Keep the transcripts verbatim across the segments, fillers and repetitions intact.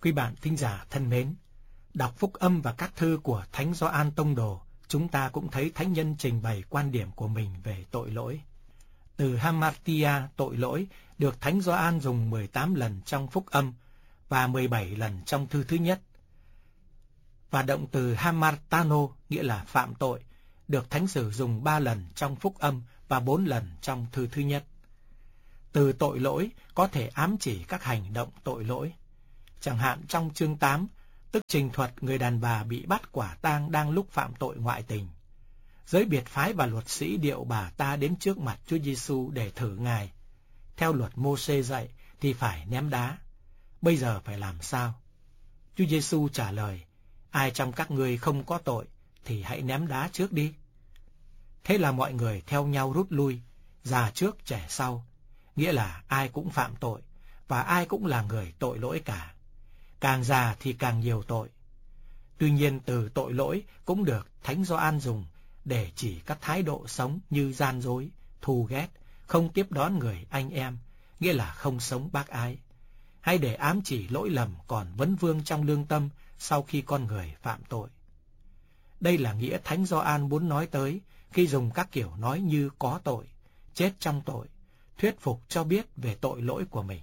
Quý bạn thính giả thân mến, đọc phúc âm và các thư của Thánh Gioan Tông Đồ, chúng ta cũng thấy thánh nhân trình bày quan điểm của mình về tội lỗi. Từ hamartia, tội lỗi, được Thánh Gioan dùng mười tám lần trong phúc âm và mười bảy lần trong thư thứ nhất. Và động từ hamartano, nghĩa là phạm tội, được Thánh sử dùng ba lần trong phúc âm và bốn lần trong thư thứ nhất. Từ tội lỗi có thể ám chỉ các hành động tội lỗi. Chẳng hạn trong chương tám, tức trình thuật người đàn bà bị bắt quả tang đang lúc phạm tội ngoại tình. Giới biệt phái và luật sĩ điệu bà ta đến trước mặt Chúa Giêsu để thử Ngài. Theo luật Mô-sê dạy thì phải ném đá. Bây giờ phải làm sao? Chúa Giêsu trả lời, ai trong các ngươi không có tội thì hãy ném đá trước đi. Thế là mọi người theo nhau rút lui, già trước trẻ sau, nghĩa là ai cũng phạm tội và ai cũng là người tội lỗi cả. Càng già thì càng nhiều tội. Tuy nhiên từ tội lỗi cũng được Thánh Gioan dùng để chỉ các thái độ sống như gian dối, thù ghét, không tiếp đón người anh em, nghĩa là không sống bác ái, hay để ám chỉ lỗi lầm còn vấn vương trong lương tâm sau khi con người phạm tội. Đây là nghĩa Thánh Gioan muốn nói tới khi dùng các kiểu nói như có tội, chết trong tội, thuyết phục cho biết về tội lỗi của mình.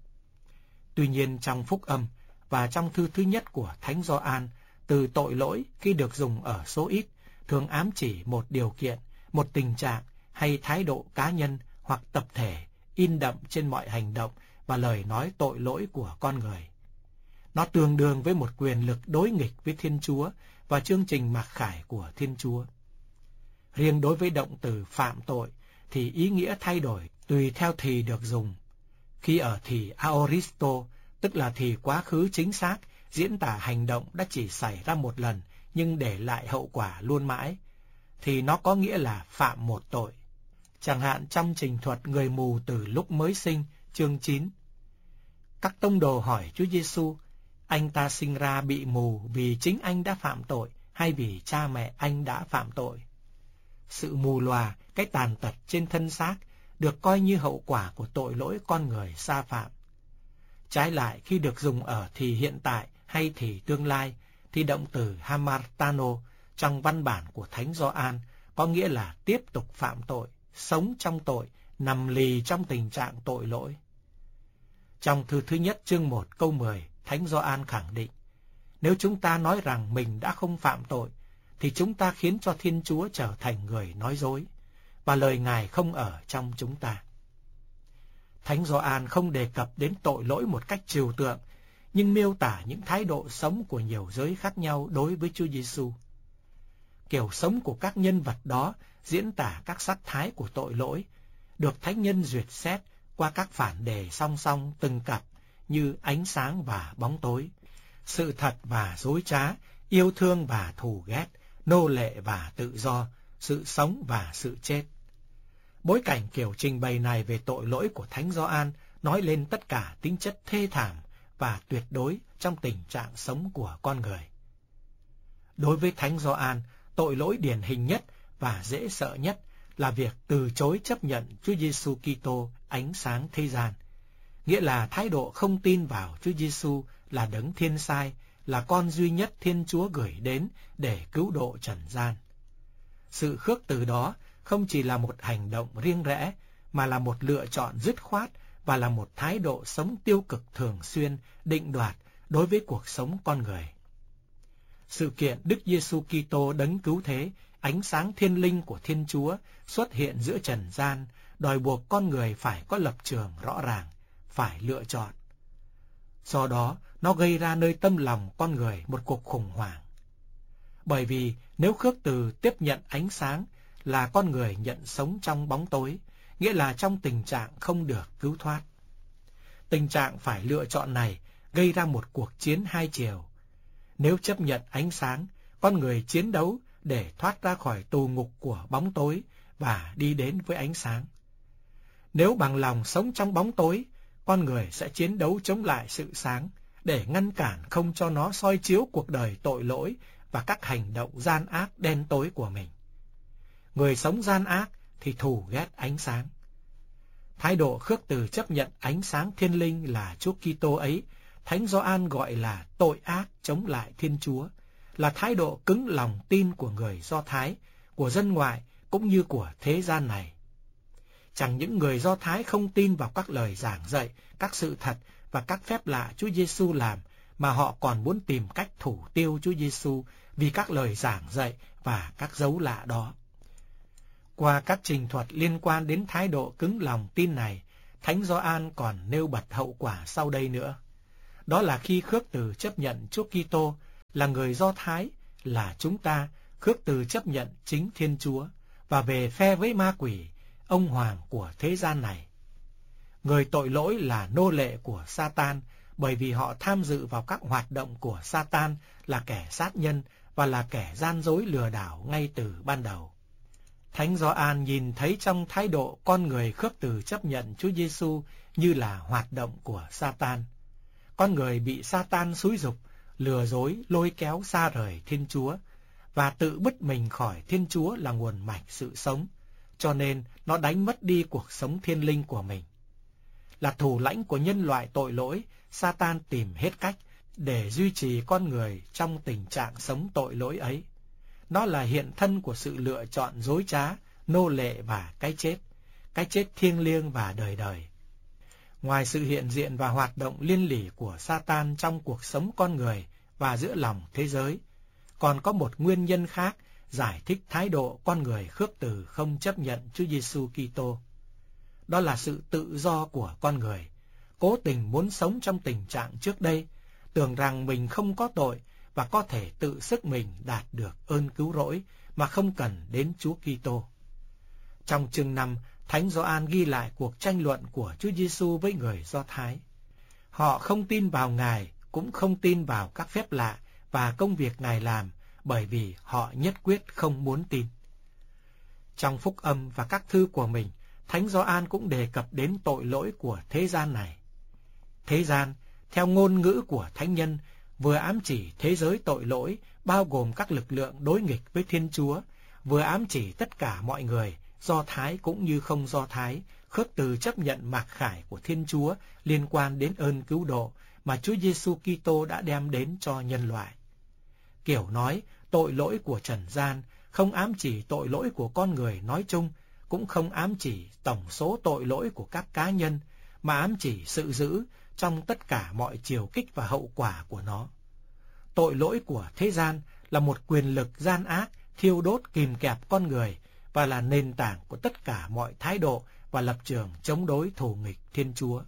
Tuy nhiên trong phúc âm và trong thư thứ nhất của Thánh Gioan, từ tội lỗi khi được dùng ở số ít thường ám chỉ một điều kiện, một tình trạng hay thái độ cá nhân hoặc tập thể in đậm trên mọi hành động và lời nói tội lỗi của con người. Nó tương đương với một quyền lực đối nghịch với Thiên Chúa và chương trình mặc khải của Thiên Chúa. Riêng đối với động từ phạm tội thì ý nghĩa thay đổi tùy theo thì được dùng. Khi ở thì aoristo, tức là thì quá khứ chính xác, diễn tả hành động đã chỉ xảy ra một lần nhưng để lại hậu quả luôn mãi, thì nó có nghĩa là phạm một tội. Chẳng hạn trong trình thuật người mù từ lúc mới sinh, chương chín. Các tông đồ hỏi Chúa Giêsu, anh ta sinh ra bị mù vì chính anh đã phạm tội hay vì cha mẹ anh đã phạm tội? Sự mù lòa, cái tàn tật trên thân xác được coi như hậu quả của tội lỗi con người sa phạm. Trái lại, khi được dùng ở thì hiện tại hay thì tương lai, thì động từ hamartano trong văn bản của Thánh Gioan có nghĩa là tiếp tục phạm tội, sống trong tội, nằm lì trong tình trạng tội lỗi. Trong thư thứ nhất chương một câu mười, Thánh Gioan khẳng định, nếu chúng ta nói rằng mình đã không phạm tội, thì chúng ta khiến cho Thiên Chúa trở thành người nói dối, và lời Ngài không ở trong chúng ta. Thánh Gioan không đề cập đến tội lỗi một cách trừu tượng, nhưng miêu tả những thái độ sống của nhiều giới khác nhau đối với Chúa Giêsu. Kiểu sống của các nhân vật đó diễn tả các sắc thái của tội lỗi, được thánh nhân duyệt xét qua các phản đề song song từng cặp như ánh sáng và bóng tối, sự thật và dối trá, yêu thương và thù ghét, nô lệ và tự do, sự sống và sự chết. Bối cảnh kiểu trình bày này về tội lỗi của Thánh Gioan nói lên tất cả tính chất thê thảm và tuyệt đối trong tình trạng sống của con người. Đối với Thánh Gioan, tội lỗi điển hình nhất và dễ sợ nhất là việc từ chối chấp nhận Chúa Giêsu Kitô ánh sáng thế gian, nghĩa là thái độ không tin vào Chúa Giêsu là đấng thiên sai, là con duy nhất Thiên Chúa gửi đến để cứu độ trần gian. Sự khước từ đó không chỉ là một hành động riêng rẽ, mà là một lựa chọn dứt khoát và là một thái độ sống tiêu cực thường xuyên, định đoạt đối với cuộc sống con người. Sự kiện Đức Giêsu Kitô đấng cứu thế, ánh sáng thiên linh của Thiên Chúa xuất hiện giữa trần gian, đòi buộc con người phải có lập trường rõ ràng, phải lựa chọn. Do đó, nó gây ra nơi tâm lòng con người một cuộc khủng hoảng. Bởi vì nếu khước từ tiếp nhận ánh sáng là con người nhận sống trong bóng tối, nghĩa là trong tình trạng không được cứu thoát. Tình trạng phải lựa chọn này gây ra một cuộc chiến hai chiều. Nếu chấp nhận ánh sáng, con người chiến đấu để thoát ra khỏi tù ngục của bóng tối và đi đến với ánh sáng. Nếu bằng lòng sống trong bóng tối, con người sẽ chiến đấu chống lại sự sáng để ngăn cản không cho nó soi chiếu cuộc đời tội lỗi và các hành động gian ác đen tối của mình. Người sống gian ác thì thù ghét ánh sáng. Thái độ khước từ chấp nhận ánh sáng thiên linh là Chúa Kitô ấy Thánh Gioan gọi là tội ác chống lại Thiên Chúa, là thái độ cứng lòng tin của người Do Thái, của dân ngoại cũng như của thế gian này. Chẳng những người Do Thái không tin vào các lời giảng dạy, các sự thật và các phép lạ Chúa Giêsu làm, mà họ còn muốn tìm cách thủ tiêu Chúa Giêsu vì các lời giảng dạy và các dấu lạ đó. Qua các trình thuật liên quan đến thái độ cứng lòng tin này, Thánh Gioan còn nêu bật hậu quả sau đây nữa. Đó là khi khước từ chấp nhận Chúa Kitô là người Do Thái, là chúng ta khước từ chấp nhận chính Thiên Chúa và về phe với ma quỷ, ông hoàng của thế gian này. Người tội lỗi là nô lệ của Satan, bởi vì họ tham dự vào các hoạt động của Satan, là kẻ sát nhân và là kẻ gian dối lừa đảo ngay từ ban đầu. Thánh Gioan nhìn thấy trong thái độ con người khước từ chấp nhận Chúa Giêsu như là hoạt động của Satan. Con người bị Satan xúi giục, lừa dối, lôi kéo xa rời Thiên Chúa và tự bứt mình khỏi Thiên Chúa là nguồn mạch sự sống, cho nên nó đánh mất đi cuộc sống thiên linh của mình. Là thủ lãnh của nhân loại tội lỗi, Satan tìm hết cách để duy trì con người trong tình trạng sống tội lỗi ấy. Nó là hiện thân của sự lựa chọn dối trá, nô lệ và cái chết, cái chết thiêng liêng và đời đời. Ngoài sự hiện diện và hoạt động liên lỉ của Satan trong cuộc sống con người và giữa lòng thế giới, còn có một nguyên nhân khác giải thích thái độ con người khước từ không chấp nhận Chúa Giêsu Kitô. Đó là sự tự do của con người, cố tình muốn sống trong tình trạng trước đây, tưởng rằng mình không có tội và có thể tự sức mình đạt được ơn cứu rỗi mà không cần đến Chúa Kitô. Trong chương năm, Thánh Gioan ghi lại cuộc tranh luận của Chúa Giêsu với người Do Thái. Họ không tin vào Ngài, cũng không tin vào các phép lạ và công việc Ngài làm, bởi vì họ nhất quyết không muốn tin. Trong phúc âm và các thư của mình, Thánh Gioan cũng đề cập đến tội lỗi của thế gian này. Thế gian, theo ngôn ngữ của thánh nhân, vừa ám chỉ thế giới tội lỗi, bao gồm các lực lượng đối nghịch với Thiên Chúa, vừa ám chỉ tất cả mọi người, Do Thái cũng như không Do Thái, khước từ chấp nhận mặc khải của Thiên Chúa liên quan đến ơn cứu độ mà Chúa Giêsu Kitô đã đem đến cho nhân loại. Kiểu nói, tội lỗi của trần gian không ám chỉ tội lỗi của con người nói chung, cũng không ám chỉ tổng số tội lỗi của các cá nhân, mà ám chỉ sự dữ trong tất cả mọi chiều kích và hậu quả của nó. Tội lỗi của thế gian là một quyền lực gian ác, thiêu đốt kìm kẹp con người và là nền tảng của tất cả mọi thái độ và lập trường chống đối thù nghịch Thiên Chúa.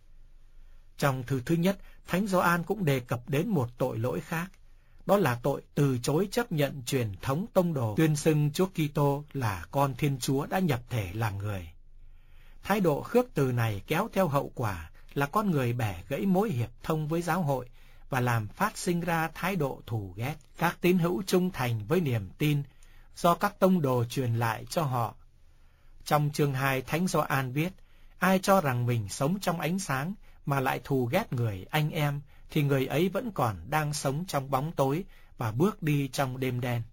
Trong thư thứ nhất, Thánh Gioan cũng đề cập đến một tội lỗi khác, đó là tội từ chối chấp nhận truyền thống tông đồ tuyên xưng Chúa Kitô là con Thiên Chúa đã nhập thể làm người. Thái độ khước từ này kéo theo hậu quả là con người bẻ gãy mối hiệp thông với giáo hội và làm phát sinh ra thái độ thù ghét các tín hữu trung thành với niềm tin do các tông đồ truyền lại cho họ. Trong chương hai, Thánh Gioan viết, ai cho rằng mình sống trong ánh sáng mà lại thù ghét người anh em, thì người ấy vẫn còn đang sống trong bóng tối và bước đi trong đêm đen.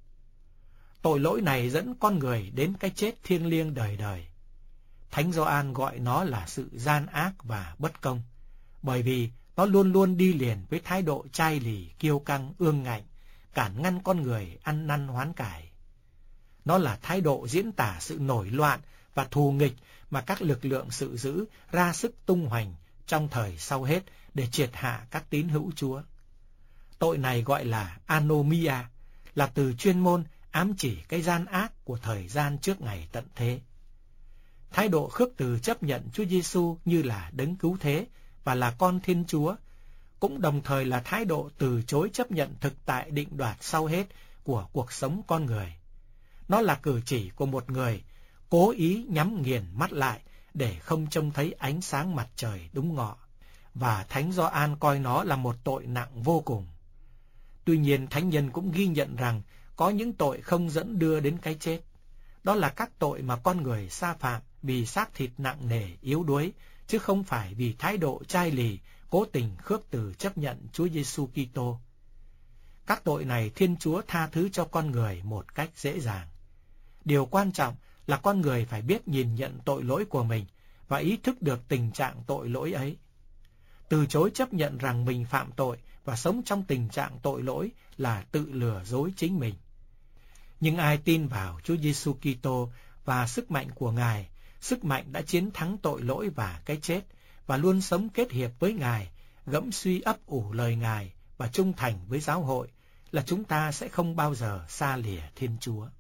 Tội lỗi này dẫn con người đến cái chết thiêng liêng đời đời. Thánh Gioan gọi nó là sự gian ác và bất công, bởi vì nó luôn luôn đi liền với thái độ chai lì, kiêu căng, ương ngạnh, cản ngăn con người ăn năn hoán cải. Nó là thái độ diễn tả sự nổi loạn và thù nghịch mà các lực lượng sự dữ ra sức tung hoành trong thời sau hết để triệt hạ các tín hữu Chúa. Tội này gọi là anomia, là từ chuyên môn ám chỉ cái gian ác của thời gian trước ngày tận thế. Thái độ khước từ chấp nhận Chúa Giêsu như là đấng cứu thế và là con Thiên Chúa, cũng đồng thời là thái độ từ chối chấp nhận thực tại định đoạt sau hết của cuộc sống con người. Nó là cử chỉ của một người cố ý nhắm nghiền mắt lại để không trông thấy ánh sáng mặt trời đúng ngọ, và Thánh Gioan coi nó là một tội nặng vô cùng. Tuy nhiên, thánh nhân cũng ghi nhận rằng có những tội không dẫn đưa đến cái chết. Đó là các tội mà con người sa phạm vì xác thịt nặng nề, yếu đuối, chứ không phải vì thái độ chai lì, cố tình khước từ chấp nhận Chúa Giêsu Kitô. Các tội này Thiên Chúa tha thứ cho con người một cách dễ dàng. Điều quan trọng là con người phải biết nhìn nhận tội lỗi của mình và ý thức được tình trạng tội lỗi ấy. Từ chối chấp nhận rằng mình phạm tội và sống trong tình trạng tội lỗi là tự lừa dối chính mình. Nhưng ai tin vào Chúa Giêsu Kitô và sức mạnh của Ngài, sức mạnh đã chiến thắng tội lỗi và cái chết, và luôn sống kết hiệp với Ngài, gẫm suy ấp ủ lời Ngài và trung thành với giáo hội, là chúng ta sẽ không bao giờ xa lìa Thiên Chúa.